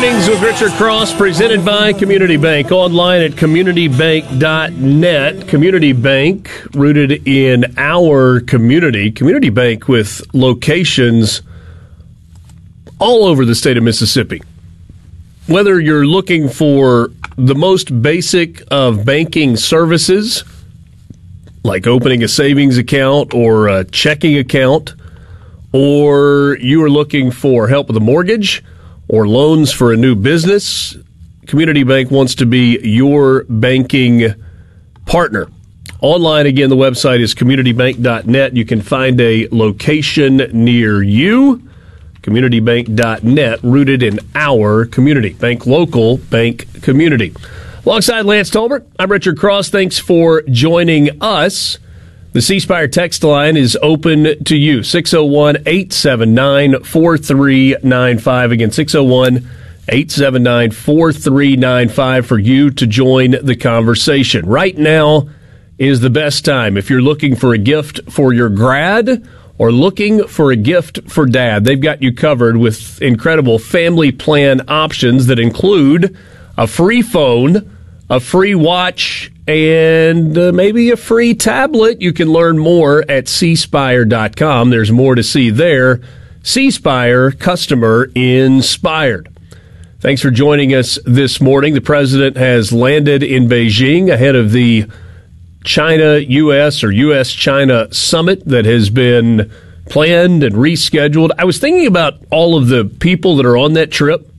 Mornings with Richard Cross, presented by Community Bank. Online at communitybank.net. Community Bank, rooted in our community. Community Bank with locations all over the state of Mississippi. Whether you're looking for the most basic of banking services, like opening a savings account or a checking account, or you are looking for help with a mortgage or loans for a new business, Community Bank wants to be your banking partner. Online, again, the website is communitybank.net. You can find a location near you. Communitybank.net, rooted in our community. Bank local, bank community. Alongside Lance Tolbert, I'm Richard Cross. Thanks for joining us. The C Spire text line is open to you, 601-879-4395. Again, 601-879-4395 for you to join the conversation. Right now is the best time if you're looking for a gift for your grad or looking for a gift for dad. They've got you covered with incredible family plan options that include a free phone, a free watch, and maybe a free tablet. You can learn more at cspire.com. There's more to see there. C Spire, customer inspired. Thanks for joining us this morning. The president has landed in Beijing ahead of the China-U.S. or U.S.-China summit that has been planned and rescheduled. I was thinking about all of the people that are on that trip.